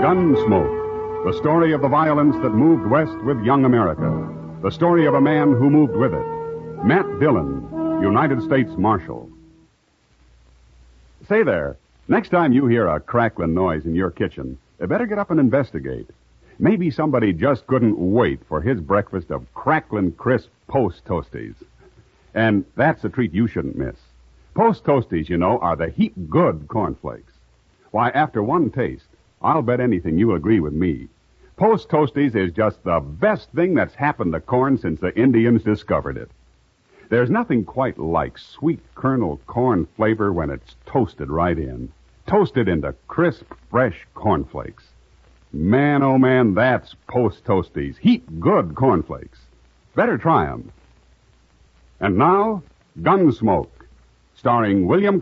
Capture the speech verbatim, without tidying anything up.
Gunsmoke, the story of the violence that moved west with young America. The story of a man who moved with it. Matt Dillon, United States Marshal. Say there, next time you hear a crackling noise in your kitchen, you better get up and investigate. Maybe somebody just couldn't wait for his breakfast of crackling crisp Post Toasties. And that's a treat you shouldn't miss. Post Toasties, you know, are the heap good cornflakes. Why, after one taste, I'll bet anything you'll agree with me. Post Toasties is just the best thing that's happened to corn since the Indians discovered it. There's nothing quite like sweet kernel corn flavor when it's toasted right in. Toasted into crisp, fresh cornflakes. Man, oh man, that's Post Toasties. Heap good cornflakes. Better try 'em. And now, Gunsmoke, starring William